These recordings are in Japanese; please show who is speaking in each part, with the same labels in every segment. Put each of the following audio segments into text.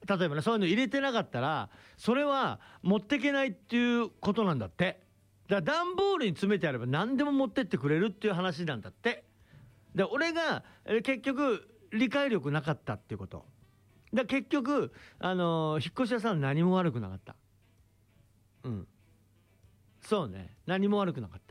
Speaker 1: 例えばね、そういうの入れてなかったら、それは持ってけないっていうことなんだって。だから段ボールに詰めてあれば何でも持ってってくれるっていう話なんだって。で、俺が結局理解力なかったっていうこと。だ結局引っ越し屋さん何も悪くなかった。うん。そうね。何も悪くなかった。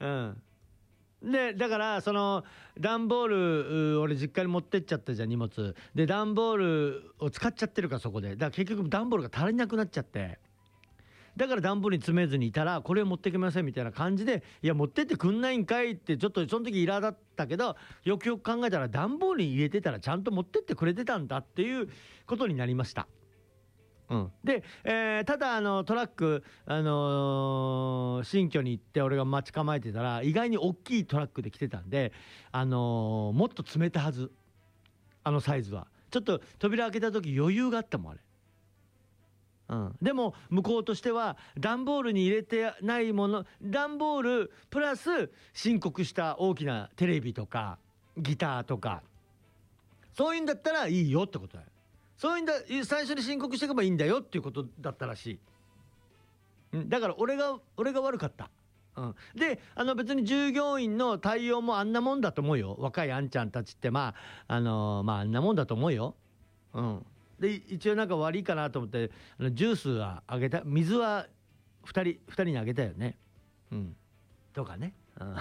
Speaker 1: うん。で、だから、段ボール、俺実家に持ってっちゃったじゃん、荷物。で、段ボールを使っちゃってるから、そこで。だから結局段ボールが足りなくなっちゃって。だから段ボールに詰めずにいたら、これを持ってきませんみたいな感じで、いや、持ってってくんないんかいって、ちょっとその時イラだったけど、よくよく考えたら、段ボールに入れてたらちゃんと持ってってくれてたんだっていうことになりました。うん、で、ただトラック、新居に行って俺が待ち構えてたら意外に大きいトラックで来てたんで、もっと詰めたはず、サイズはちょっと扉開けた時余裕があったもんあれ。うん、でも向こうとしては段ボールに入れてないもの、段ボールプラス申告した大きなテレビとかギターとかそういうんだったらいいよってことだよ。そういうんだ、最初に申告していけばいいんだよっていうことだったらしい。だから俺が悪かった。うん、で別に従業員の対応もあんなもんだと思うよ。若いあんちゃんたちってまああんなもんだと思うよ。うん、で一応なんか悪いかなと思ってジュースはあげた、水は2人にあげたよね。うん、とかね。うん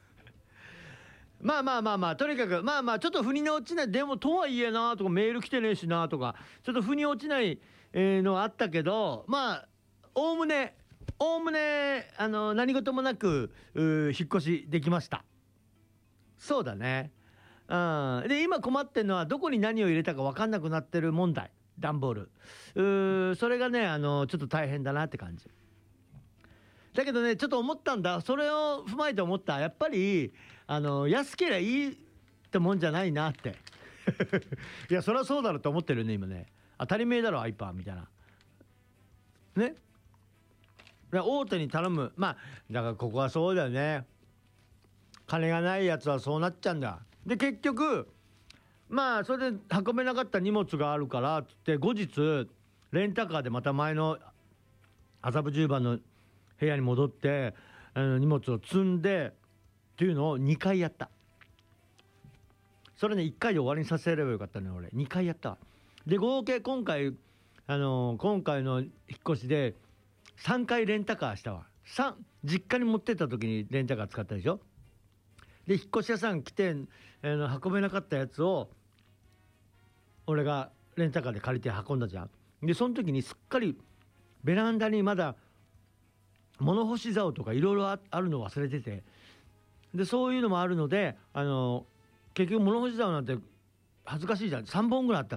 Speaker 1: まあとにかくちょっと腑に落ちない。でもとはいえなとか、メール来てねえしなとか、ちょっと腑に落ちないのはあったけど、おおむね何事もなく引っ越しできました。そうだね。うん。で今困ってんのはどこに何を入れたか分かんなくなってる問題。段ボール、それがねちょっと大変だなって感じだけどね、ちょっと思ったんだ。それを踏まえて思った。やっぱり安けりゃいいってもんじゃないなっていやそりゃそうだろうと思ってるね今ね。当たり前だろアイパーみたいなね。で大手に頼む。だからここはそうだよね。金がないやつはそうなっちゃうんだ。で結局それで運べなかった荷物があるからっつって後日レンタカーでまた前の麻布十番の部屋に戻って荷物を積んでっていうのを2回やった。それね1回で終わりにさせればよかったね。俺2回やった。で合計今回の引っ越しで3回レンタカーしたわ。実家に持ってった時にレンタカー使ったでしょ。で引っ越し屋さん来て運べなかったやつを俺がレンタカーで借りて運んだじゃん。でその時にすっかりベランダにまだ物干し竿とかいろいろあるの忘れてて、でそういうのもあるので結局物干し竿なんて恥ずかしいじゃん。3本ぐらいあった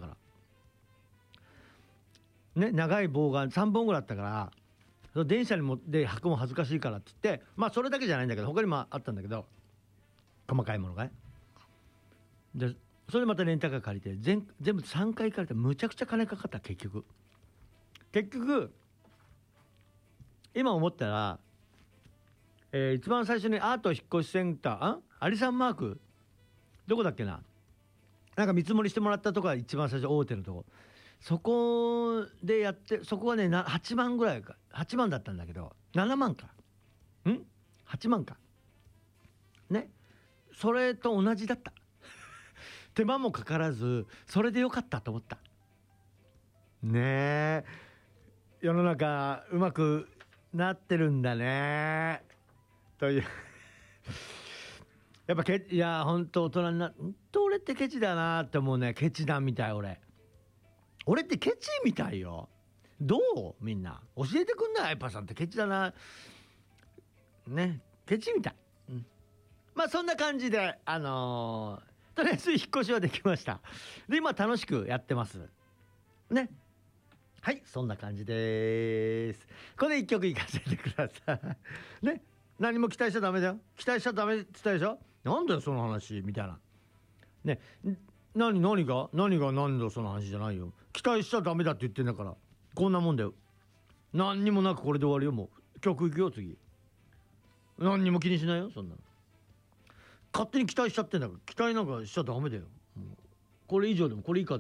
Speaker 1: からね。長い棒が3本ぐらいあったから、電車に運ぶも恥ずかしいからって言って、それだけじゃないんだけど他にもあったんだけど、細かいものがね。でそれでまたレンタカー借りて全部3回借りてむちゃくちゃ金かかった。結局今思ったら、一番最初にアート引っ越しセンターアリサンマークどこだっけな、なんか見積もりしてもらったとこが一番最初大手のとこ、そこでやって、そこはね8万ぐらいか、8万だったんだけど7万か8万かね。それと同じだった手間もかからずそれでよかったと思ったね。世の中うまくなってるんだねというやっぱいや本当大人に本当俺ってケチだなって思うね。ケチだみたい。俺ってケチみたいよ。どうみんな教えてくんない。アイパーさんってケチだなね。ケチみたい。そんな感じでとりあえず引っ越しはできました。で今楽しくやってますね。はい、そんな感じです。これ1曲いかせてくださいね。何も期待しちゃダメだよ。期待しちゃダメって言ったでしょ。なんだよその話みたいなね。何が何だその話じゃないよ。期待しちゃダメだって言ってんだから、こんなもんだよ。何にもなくこれで終わるよ。もう曲いくよ次。何にも気にしないよそんなの。勝手に期待しちゃってんだから、期待なんかしちゃダメだよ。もうこれ以上でもこれ以下でも